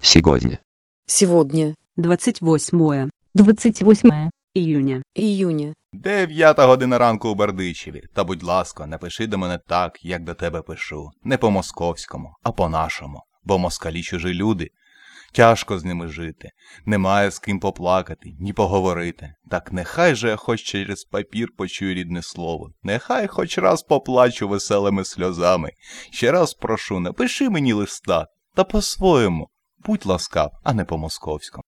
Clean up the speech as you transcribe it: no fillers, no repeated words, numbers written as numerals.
Сегодня. Сегодня. 28 июня. Июня. 9 година ранку у Бердичеві. Та, будь ласка, напиши до мене так, як до тебе пишу. Не по-московському, а по-нашому. Бо москалі чужі люди. Тяжко з ними жити. Немає з ким поплакати, ні поговорити. Так нехай же я хоч через папір почую рідне слово. Нехай хоч раз поплачу веселими сльозами. Ще раз прошу, напиши мені листа. Та по-своєму. Будь ласкав, а не по-московському.